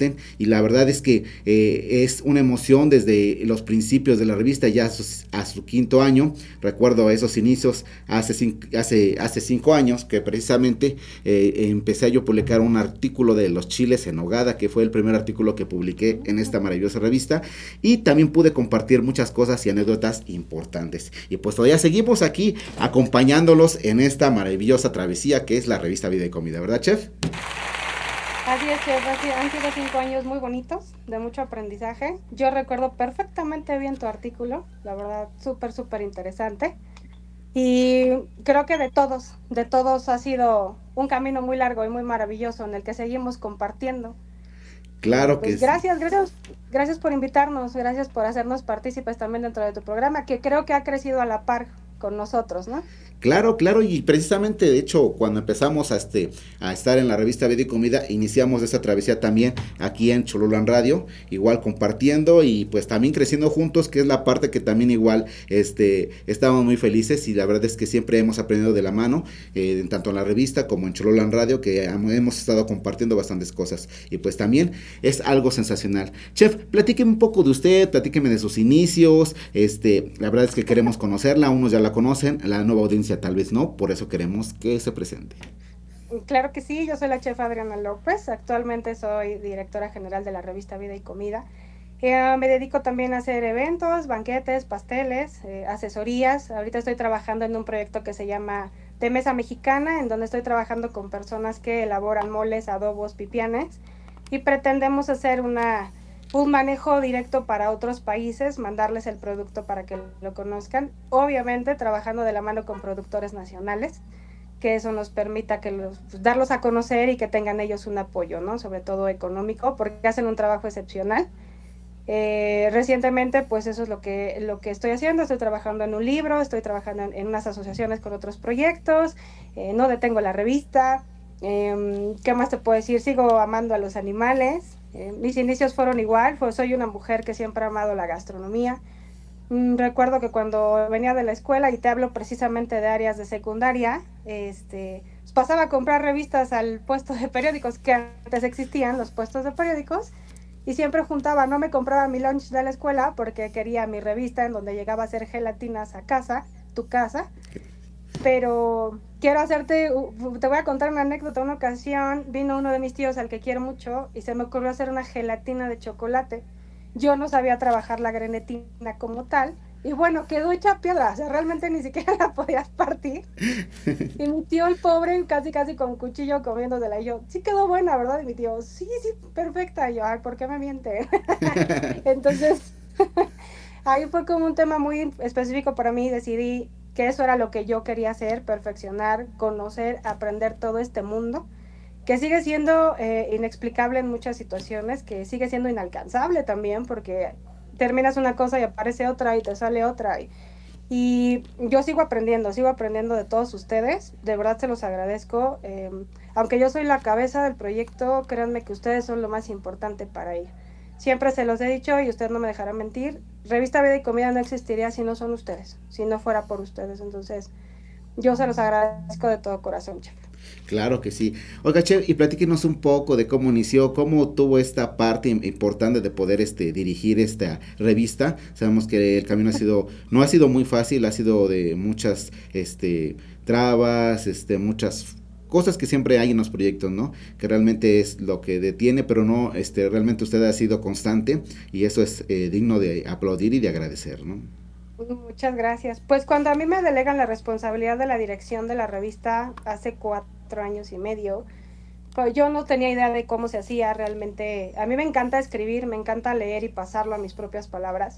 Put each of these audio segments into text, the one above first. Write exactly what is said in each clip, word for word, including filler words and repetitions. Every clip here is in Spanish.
comparten, y la verdad es que eh, es una emoción desde los principios de la revista, ya a su, a su quinto año. Recuerdo esos inicios hace cinco, hace, hace cinco años, que precisamente eh, empecé yo a publicar un artículo de los chiles en nogada, que fue el primer artículo que publiqué en esta maravillosa revista, y también pude compartir muchas cosas y anécdotas importantes. Y pues todavía seguimos aquí acompañándolos en esta maravillosa travesía que es la revista Vida y Comida, ¿verdad, chef? Así es, chef, así, han sido cinco años muy bonitos, de mucho aprendizaje. Yo recuerdo perfectamente bien tu artículo, la verdad, súper, súper interesante. Y creo que de todos, de todos ha sido un camino muy largo y muy maravilloso en el que seguimos compartiendo. Y Claro que pues sí. gracias, gracias, gracias por invitarnos, gracias por hacernos partícipes también dentro de tu programa, que creo que ha crecido a la par con nosotros, ¿no? Claro, claro, y precisamente, de hecho, cuando empezamos a, este, a estar en la revista Vida y Comida, iniciamos esta travesía también aquí en Cholulan Radio, igual compartiendo y pues también creciendo juntos, que es la parte que también igual este, estamos muy felices, y la verdad es que siempre hemos aprendido de la mano, eh, tanto en la revista como en Cholulan Radio, que hemos estado compartiendo bastantes cosas, y pues también es algo sensacional. Chef, platíqueme un poco de usted, platíqueme de sus inicios, este, la verdad es que queremos conocerla, unos ya la conocen, la nueva audiencia tal vez no, por eso queremos que se presente. Claro que sí, yo soy la chef Adriana López, actualmente soy directora general de la revista Vida y Comida. Eh, me dedico también a hacer eventos, banquetes, pasteles, eh, asesorías. Ahorita estoy trabajando en un proyecto que se llama De Mesa Mexicana, en donde estoy trabajando con personas que elaboran moles, adobos, pipianes, y pretendemos hacer una, un manejo directo para otros países, mandarles el producto para que lo conozcan, obviamente trabajando de la mano con productores nacionales, que eso nos permita que los, pues, darlos a conocer y que tengan ellos un apoyo, ¿no? Sobre todo económico, porque hacen un trabajo excepcional. Eh, recientemente, pues eso es lo que, lo que estoy haciendo. Estoy trabajando en un libro, estoy trabajando en, en unas asociaciones con otros proyectos, eh, no detengo la revista. Eh, ¿Qué más te puedo decir? Sigo amando a los animales. Eh, mis inicios fueron igual, pues soy una mujer que siempre ha amado la gastronomía. Mm, recuerdo que cuando venía de la escuela, y te hablo precisamente de áreas de secundaria, este, pues pasaba a comprar revistas al puesto de periódicos, que antes existían los puestos de periódicos, y siempre juntaba, no me compraba mi lunch de la escuela porque quería mi revista en donde llegaba a hacer gelatinas a casa, tu casa, pero quiero hacerte, te voy a contar una anécdota. Una ocasión vino uno de mis tíos al que quiero mucho y se me ocurrió hacer una gelatina de chocolate. Yo no sabía trabajar la grenetina como tal y bueno, quedó hecha piedra, o sea, realmente ni siquiera la podías partir. Y mi tío, el pobre, casi casi con cuchillo comiéndosela. Y yo, sí quedó buena, ¿verdad? Y mi tío, sí, sí, perfecta. Y yo, ay, ¿por qué me miente? Entonces, ahí fue como un tema muy específico para mí. Decidí que eso era lo que yo quería hacer, perfeccionar, conocer, aprender todo este mundo, que sigue siendo eh, inexplicable en muchas situaciones, que sigue siendo inalcanzable también, porque terminas una cosa y aparece otra y te sale otra. Y, y yo sigo aprendiendo, sigo aprendiendo de todos ustedes, de verdad se los agradezco. Eh, aunque yo soy la cabeza del proyecto, créanme que ustedes son lo más importante para ello. Siempre se los he dicho y usted no me dejará mentir, Revista Vida y Comida no existiría si no son ustedes, si no fuera por ustedes. Entonces, yo se los agradezco de todo corazón, chef. Claro que sí. Oiga, chef, y platíquenos un poco de cómo inició, cómo tuvo esta parte importante de poder este, dirigir esta revista. Sabemos que el camino ha sido, no ha sido muy fácil, ha sido de muchas este, trabas, este, muchas cosas que siempre hay en los proyectos, ¿no? Que realmente es lo que detiene, pero no, este, realmente usted ha sido constante, y eso es eh, digno de aplaudir y de agradecer, ¿no? Muchas gracias. Pues cuando a mí me delegan la responsabilidad de la dirección de la revista hace cuatro años y medio, pues yo no tenía idea de cómo se hacía realmente. A mí me encanta escribir, me encanta leer y pasarlo a mis propias palabras.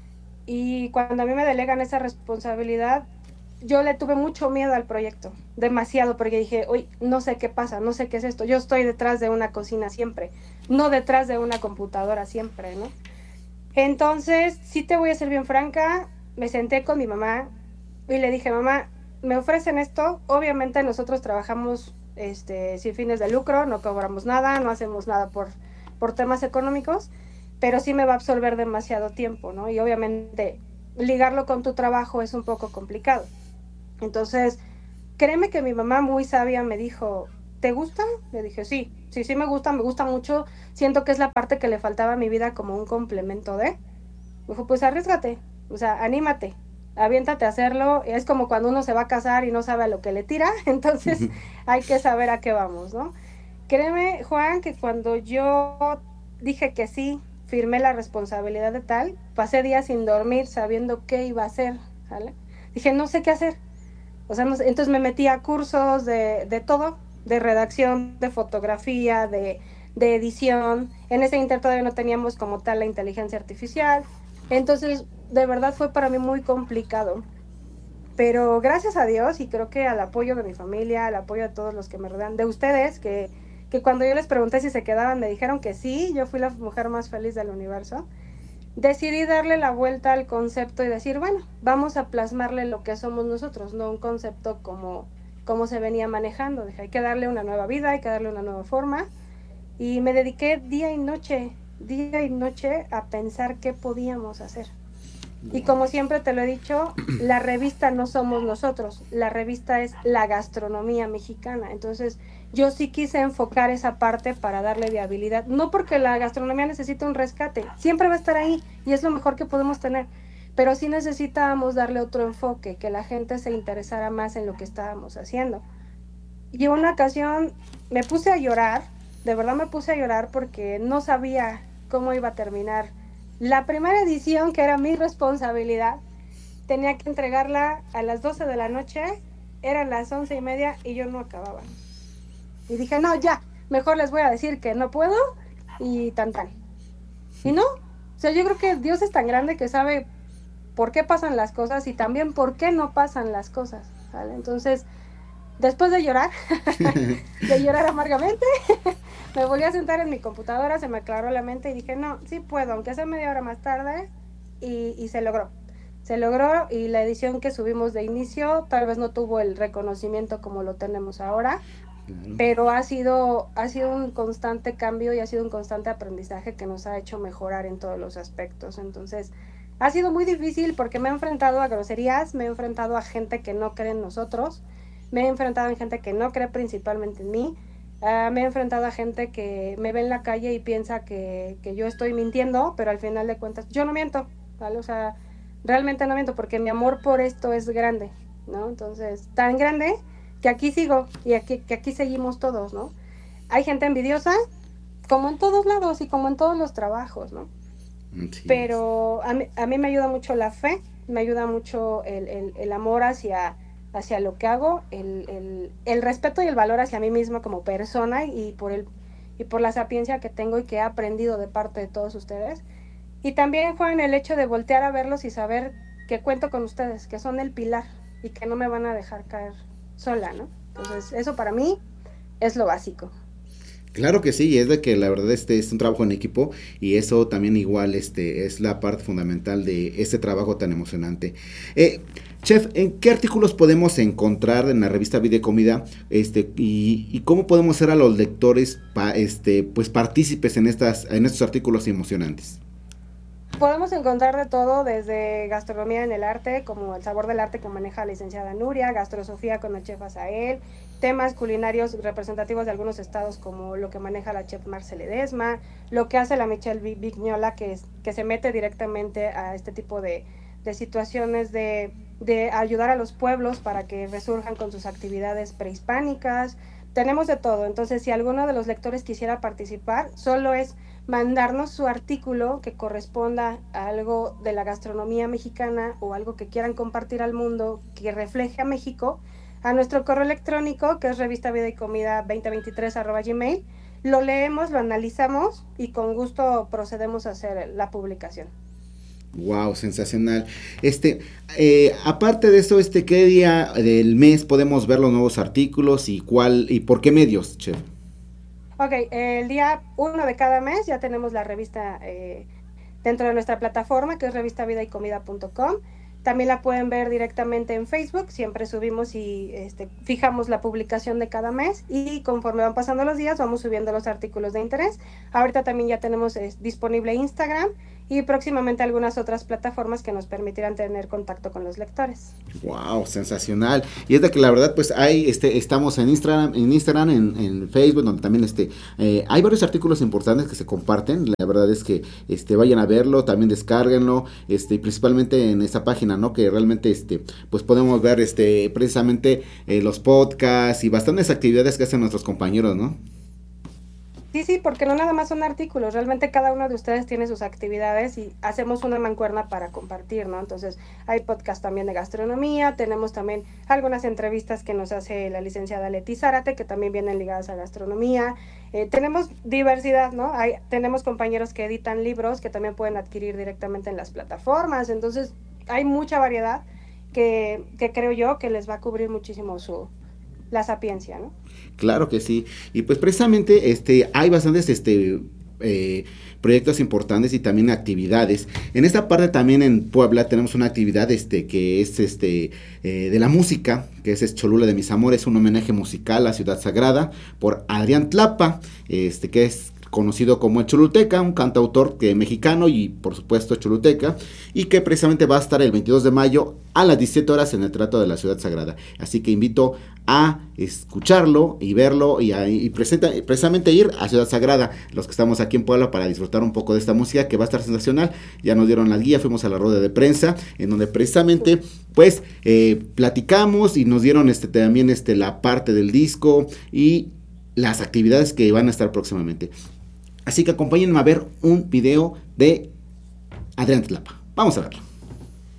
Y cuando a mí me delegan esa responsabilidad, yo le tuve mucho miedo al proyecto, demasiado, porque dije, uy, no sé qué pasa, no sé qué es esto. Yo estoy detrás de una cocina siempre, no detrás de una computadora siempre, ¿no? Entonces, sí te voy a ser bien franca, me senté con mi mamá y le dije, mamá, me ofrecen esto, obviamente nosotros trabajamos este, sin fines de lucro, no cobramos nada, no hacemos nada por, por temas económicos, pero sí me va a absorber demasiado tiempo, ¿no? Y obviamente ligarlo con tu trabajo es un poco complicado. Entonces, créeme que mi mamá muy sabia me dijo, ¿te gusta? Le dije, sí, sí, sí me gusta, me gusta mucho, siento que es la parte que le faltaba a mi vida como un complemento de, me dijo, pues arriesgate, o sea, anímate, aviéntate a hacerlo, es como cuando uno se va a casar y no sabe a lo que le tira, entonces hay que saber a qué vamos, ¿no? Créeme, Juan, que cuando yo dije que sí, firmé la responsabilidad de tal, pasé días sin dormir sabiendo qué iba a hacer, ¿vale? Dije, no sé qué hacer, o sea, no sé, entonces me metí a cursos de, de todo, de redacción, de fotografía, de, de edición. En ese inter todavía no teníamos como tal la inteligencia artificial. Entonces, de verdad fue para mí muy complicado. Pero gracias a Dios y creo que al apoyo de mi familia, al apoyo de todos los que me rodean, de ustedes, que, que cuando yo les pregunté si se quedaban, me dijeron que sí, yo fui la mujer más feliz del universo. Decidí darle la vuelta al concepto y decir, bueno, vamos a plasmarle lo que somos nosotros, no un concepto como, como se venía manejando. Dije, hay que darle una nueva vida, hay que darle una nueva forma. Y me dediqué día y noche, día y noche a pensar qué podíamos hacer. Y como siempre te lo he dicho, la revista no somos nosotros, la revista es la gastronomía mexicana. Entonces, yo sí quise enfocar esa parte para darle viabilidad. No porque la gastronomía necesite un rescate, siempre va a estar ahí y es lo mejor que podemos tener. Pero sí necesitábamos darle otro enfoque, que la gente se interesara más en lo que estábamos haciendo. Y una ocasión me puse a llorar, de verdad me puse a llorar porque no sabía cómo iba a terminar. La primera edición, que era mi responsabilidad, tenía que entregarla a las doce de la noche, eran las once y media y yo no acababa. Y dije, no, ya, mejor les voy a decir que no puedo y tan tan. Y no, o sea, yo creo que Dios es tan grande que sabe por qué pasan las cosas y también por qué no pasan las cosas, ¿vale? Entonces, después de llorar, de llorar amargamente, me volví a sentar en mi computadora, se me aclaró la mente y dije, no, sí puedo, aunque sea media hora más tarde, y, y se logró. Se logró y la edición que subimos de inicio tal vez no tuvo el reconocimiento como lo tenemos ahora, Claro. pero ha sido, ha sido un constante cambio y ha sido un constante aprendizaje que nos ha hecho mejorar en todos los aspectos. Entonces, ha sido muy difícil porque me he enfrentado a groserías, me he enfrentado a gente que no cree en nosotros, me he enfrentado a gente que no cree principalmente en mí, uh, me he enfrentado a gente que me ve en la calle y piensa que, que yo estoy mintiendo, pero al final de cuentas yo no miento, ¿vale? O sea, realmente no miento porque mi amor por esto es grande, ¿no? Entonces, tan grande que aquí sigo y aquí, que aquí seguimos todos, ¿no? Hay gente envidiosa, como en todos lados y como en todos los trabajos, ¿no? Sí, Pero a mí, a mí me ayuda mucho la fe, me ayuda mucho el, el, el amor hacia, hacia lo que hago, el, el, el respeto y el valor hacia mí misma como persona y por, el, y por la sapiencia que tengo y que he aprendido de parte de todos ustedes. Y también, Juan, el hecho de voltear a verlos y saber que cuento con ustedes, que son el pilar y que no me van a dejar caer sola, ¿no? Entonces, eso para mí es lo básico. claro que sí, es de que la verdad este es un trabajo en equipo y eso también igual este es la parte fundamental de este trabajo tan emocionante. Eh, Chef, ¿en qué artículos podemos encontrar en la revista Vida y Comida este y, y cómo podemos ser a los lectores pa, este pues partícipes en estas en estos artículos emocionantes? Podemos encontrar de todo, desde gastronomía en el arte, como el sabor del arte que maneja la licenciada Nuria, gastrosofía con el chef Azael, temas culinarios representativos de algunos estados como lo que maneja la chef Marce Ledesma, lo que hace la Michelle Vignola, que, es, que se mete directamente a este tipo de, de situaciones de, de ayudar a los pueblos para que resurjan con sus actividades prehispánicas. Tenemos de todo, entonces si alguno de los lectores quisiera participar, solo es mandarnos su artículo que corresponda a algo de la gastronomía mexicana o algo que quieran compartir al mundo que refleje a México a nuestro correo electrónico, que es revista vida y comida veinte veintitrés arroba gmail. Lo leemos, lo analizamos y con gusto procedemos a hacer la publicación. Wow, sensacional. Este, eh, aparte de eso, este, ¿qué día del mes podemos ver los nuevos artículos y cuál y por qué medios, chef? Ok, el día uno de cada mes ya tenemos la revista eh, dentro de nuestra plataforma, que es revista vida y comida punto com. También la pueden ver directamente en Facebook, siempre subimos y este, fijamos la publicación de cada mes y conforme van pasando los días vamos subiendo los artículos de interés. Ahorita también ya tenemos eh, disponible Instagram y próximamente algunas otras plataformas que nos permitirán tener contacto con los lectores. Wow, sensacional. Y es de que la verdad pues hay este estamos en Instagram, en Instagram, en, en Facebook, donde también este eh, hay varios artículos importantes que se comparten. La verdad es que este vayan a verlo, también descárguenlo, este principalmente en esa página, ¿no? Que realmente este pues podemos ver este precisamente eh, los podcasts y bastantes actividades que hacen nuestros compañeros, ¿no? Sí, sí, porque no nada más son artículos, realmente cada uno de ustedes tiene sus actividades y hacemos una mancuerna para compartir, ¿no? Entonces hay podcast también de gastronomía, tenemos también algunas entrevistas que nos hace la licenciada Leti Zárate, que también vienen ligadas a gastronomía, eh, tenemos diversidad, ¿no? Hay, tenemos compañeros que editan libros que también pueden adquirir directamente en las plataformas, entonces hay mucha variedad que, que creo yo que les va a cubrir muchísimo su, la sapiencia, ¿no? Claro que sí. Y pues precisamente este hay bastantes este eh, proyectos importantes y también actividades. En esta parte también en Puebla tenemos una actividad este que es este eh, de la música, que es, es Cholula de mis amores, un homenaje musical a Ciudad Sagrada por Adrián Tlapa, este que es conocido como el Choluteca, un cantautor que mexicano y por supuesto choluteca, y que precisamente va a estar el veintidós de mayo a las diecisiete horas en el Teatro de la Ciudad Sagrada. Así que invito a escucharlo y verlo y, a, y presenta, precisamente ir a Ciudad Sagrada, los que estamos aquí en Puebla, para disfrutar un poco de esta música que va a estar sensacional. Ya nos dieron la guía, fuimos a la rueda de prensa en donde precisamente pues eh, platicamos y nos dieron este también este la parte del disco y las actividades que van a estar próximamente. Así que acompáñenme a ver un video de Adrián Tlapa. Vamos a verlo.